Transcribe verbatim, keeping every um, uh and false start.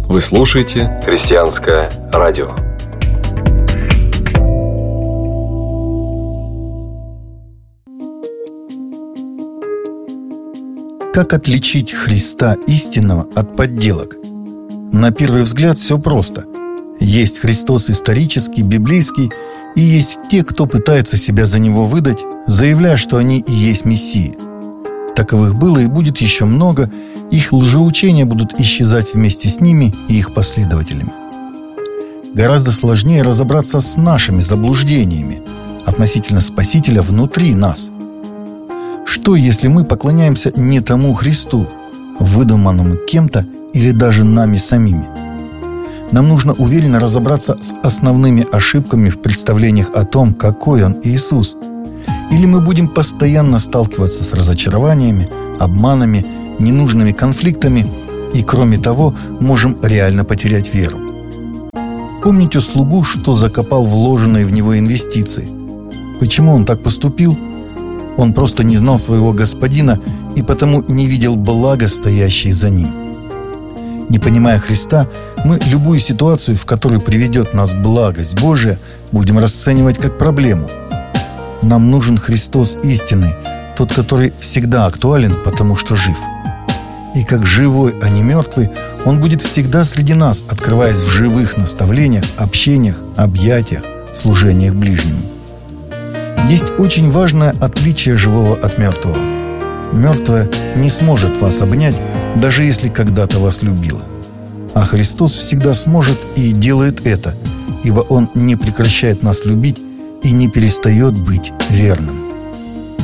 Вы слушаете «Христианское радио». Как отличить Христа истинного от подделок? На первый взгляд все просто. Есть Христос исторический, библейский, и есть те, кто пытается себя за Него выдать, заявляя, что они и есть Мессия. Таковых было и будет еще много, их лжеучения будут исчезать вместе с ними и их последователями. Гораздо сложнее разобраться с нашими заблуждениями относительно Спасителя внутри нас. Что, если мы поклоняемся не тому Христу, выдуманному кем-то или даже нами самими? Нам нужно уверенно разобраться с основными ошибками в представлениях о том, какой Он Иисус. Или мы будем постоянно сталкиваться с разочарованиями, обманами, ненужными конфликтами и, кроме того, можем реально потерять веру. Помните слугу, что закопал вложенные в него инвестиции? Почему он так поступил? Он просто не знал своего господина и потому не видел блага, стоящей за ним. Не понимая Христа, мы любую ситуацию, в которой приведет нас благость Божия, будем расценивать как проблему. Нам нужен Христос истинный, тот, который всегда актуален, потому что жив. И как живой, а не мертвый, Он будет всегда среди нас, открываясь в живых наставлениях, общениях, объятиях, служениях ближнему. Есть очень важное отличие живого от мертвого. Мертвое не сможет вас обнять, даже если когда-то вас любило. А Христос всегда сможет и делает это, ибо Он не прекращает нас любить и не перестает быть верным.